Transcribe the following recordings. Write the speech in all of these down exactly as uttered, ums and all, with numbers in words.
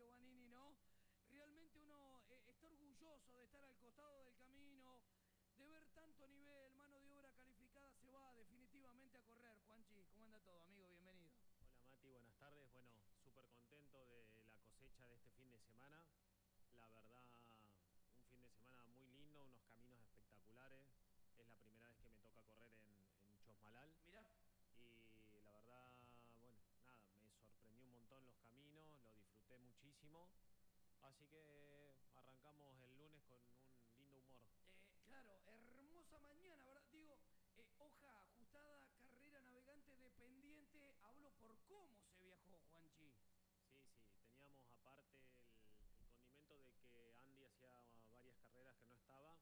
Lobanini, ¿no? Realmente uno eh, está orgulloso de estar al costado del camino, de ver tanto nivel, mano de obra calificada, se va definitivamente a correr. Juanchi, ¿cómo anda todo, amigo? Bienvenido. Hola Mati, buenas tardes. Bueno, súper contento de la cosecha de este fin de semana. La verdad, un fin de semana muy lindo, unos caminos espectaculares. Es la primera vez que me toca correr en, en Chosmalal. Mirá. Y la verdad, bueno, nada, me sorprendió un montón los caminos, lo disfruté muchísimo. Así que arrancamos el lunes con un lindo humor. Eh, claro, hermosa mañana, ¿verdad? Digo, eh, hoja ajustada, carrera navegante dependiente. Hablo por cómo se viajó, Juanchi. Sí, sí, teníamos aparte el, el condimento de que Andy hacía varias carreras que no estaba.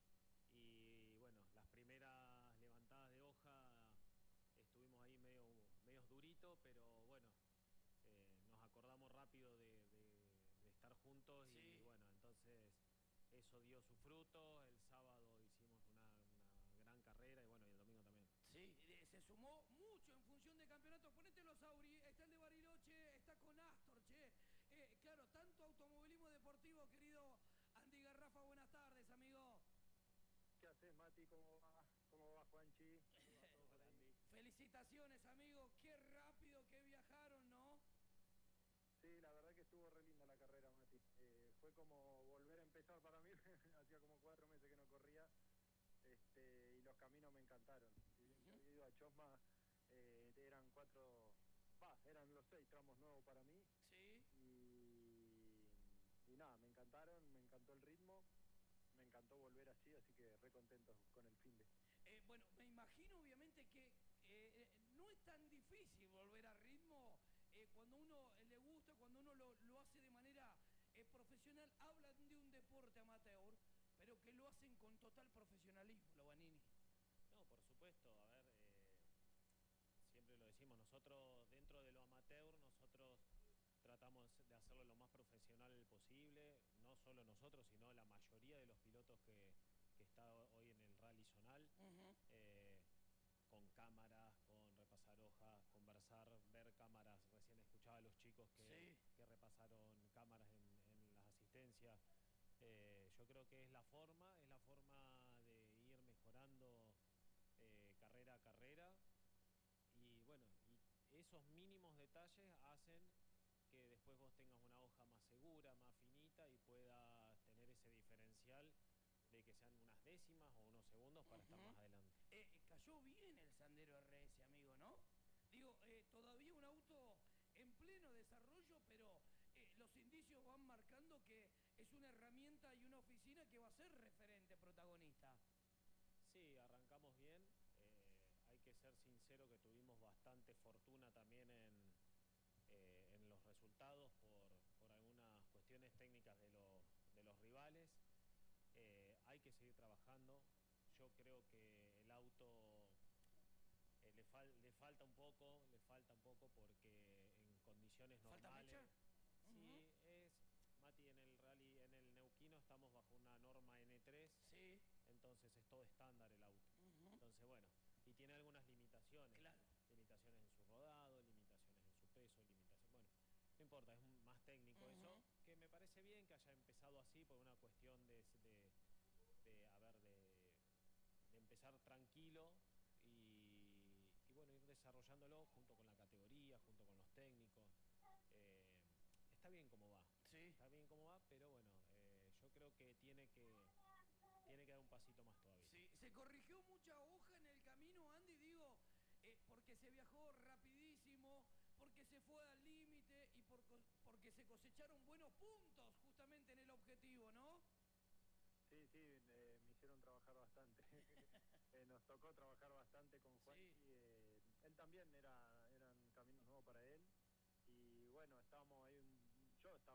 Y bueno, las primeras levantadas de hoja estuvimos ahí medio, medios durito, pero bueno, eh, nos acordamos rápido de, de, de estar juntos. Sí. Y bueno, entonces eso dio su fruto. El sábado hicimos una, una gran carrera y bueno, y el domingo también. Sí, eh, se sumó mucho en función de campeonatos. Ponete los Auri, está el de Bariloche, está con Astor, che. Eh, claro, tanto automovilismo deportivo, querido Andy Garrafa, buenas tardes, amigo. ¿Qué haces, Mati? ¿Cómo va? ¿Cómo va, Juanchi? ¿Cómo va todo por Hola, ahí? Andy. Felicitaciones, amigo, qué rápido que viajaron, ¿no? Sí, la verdad que estuvo re linda la carrera, Mati. Eh, fue como volver a empezar para mí. Hacía como cuatro meses que no corría. Este, y los caminos me encantaron. Si bien yo había ido a Chosma, eh, eran cuatro... Va, eran los seis tramos nuevos para mí. Sí. Y, y nada, me encantaron, me encantó el ritmo. Me encantó volver así, así que re contento con el fin de... Eh, bueno, me imagino obviamente que eh, no es tan difícil volver a ritmo eh, cuando uno le gusta, cuando uno lo, lo hace de manera eh, profesional. Hablan de un deporte amateur, pero que lo hacen con total profesionalismo, Lobanini. No, por supuesto, a ver, eh, siempre lo decimos, nosotros dentro de lo amateur, nosotros tratamos de hacerlo lo más profesional posible, no solo nosotros, sino la mayoría de los pilotos que, que está hoy en el rally zonal, Uh-huh. eh, con cámaras, con repasar hojas, conversar, ver cámaras. Recién escuchaba a los chicos que, Sí. que repasaron cámaras en, en las asistencias. Eh, yo creo que es la forma, es la forma de ir mejorando eh, carrera a carrera. Y bueno, y esos mínimos detalles hacen que después vos tengas una hoja más segura, más finita y puedas tener ese diferencial de que sean unas décimas o unos segundos para Uh-huh. estar más adelante. Eh, cayó bien el Sandero R S, amigo, ¿no? Digo, eh, todavía un auto en pleno desarrollo, pero eh, los indicios van marcando que es una herramienta y una oficina que va a ser referente protagonista. Sí, arrancamos bien. Eh, hay que ser sincero que tuvimos bastante fortuna también en, eh, en los resultados por, por algunas cuestiones técnicas de, lo, de los rivales. Eh, hay que seguir trabajando. Yo creo que el auto eh, le, fal, le falta un poco, le falta un poco porque en condiciones ¿Falta normales... mecha? Sí, es... Mati, en el rally, en el Neuquino estamos bajo una norma N tres. Sí. Entonces es todo estándar el auto. Uh-huh. Entonces, bueno, y tiene algunas limitaciones. Claro. Limitaciones en su rodado, limitaciones en su peso, limitaciones... Bueno, no importa, es un, más técnico Uh-huh. eso, que me parece bien que haya empezado así por una cuestión de, de, de a ver, de, de empezar tranquilo y, y, bueno, ir desarrollándolo junto con la categoría, junto con los técnicos. Eh, está bien como va. Sí. Está bien como va, pero bueno, eh, yo creo que tiene que... Tiene que dar un pasito más todavía. Sí, se corrigió mucha hoja en el camino, Andy, digo, eh, porque se viajó rapidísimo, porque se fue al límite y por, porque se cosecharon buenos puntos justamente en el objetivo, ¿no? Sí, sí, eh, me hicieron trabajar bastante. eh, nos tocó trabajar bastante con Juanchi. Sí. Eh, él también era, eran caminos nuevos para él. Y bueno, estábamos ahí, un, yo estaba